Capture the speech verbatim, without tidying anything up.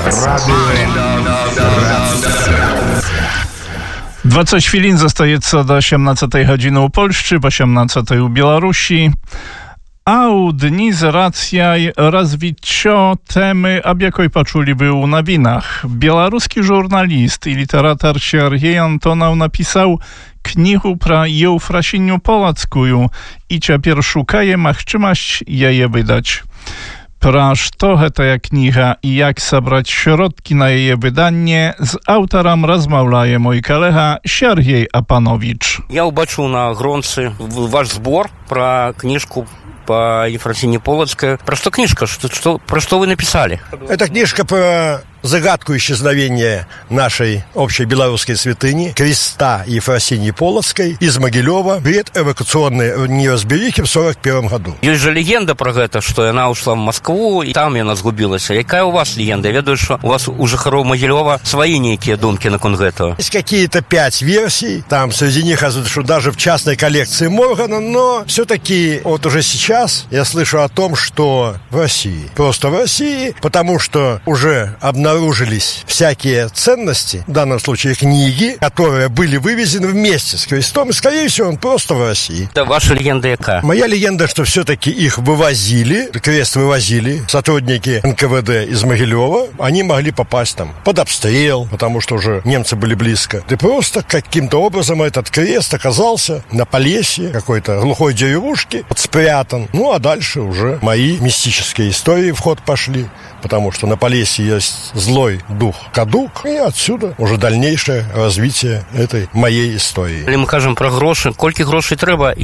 двадцать хвилин застаецца до сямнаццатай гадзіны ў Польшчы, па сямнаццатай у Беларусі. A u dni z racjaj rozwiccio temy, ab jakoj poczuli by u nowinach. Białoruski żurnalist i literator Siergiej Antonow napisał knihu pra Eufrasiniu Polackuju i ciapier szukaje machczymaść jeje wydać. Praż to ta kniha i jak zabrać środki na jej wydanie, z autorem rozmawiaje mój kolega Siergiej Apanowicz. Ja ubaczył na groncy wasz zbor про книжку по Ефросинии Полоцкой. Про что книжка? Что, что, про что вы написали? Это книжка про загадку исчезновения нашей общей белорусской святыни, креста Ефросинии Полоцкой из Могилева перед эвакуационной неразберихи в сорок первом году. Есть же легенда про это, что она ушла в Москву, и там она сгубилась. А какая у вас легенда? Я ведаю, что у вас у жыхароў Могилева свои некие думки наконт этого. Есть какие-то пять версий, там среди них, что даже в частной коллекции Моргана, но все-таки вот уже сейчас я слышу о том, что в России, просто в России, потому что уже обнаружили обнаружились всякие ценности, в данном случае книги, которые были вывезены вместе с крестом, и, скорее всего, он просто в России. Да, ваша легенда яка? Моя легенда, что все-таки их вывозили, крест вывозили сотрудники эн ка вэ дэ из Могилева, они могли попасть там под обстрел, потому что уже немцы были близко. И просто каким-то образом этот крест оказался на Полесье, какой-то глухой деревушке, спрятан. Ну, а дальше уже мои мистические истории в ход пошли, потому что на Полесье есть злой дух Кадук, и отсюда уже дальнейшее развитие этой моей истории. Или мы кажем про гроши, колькі грошей трэба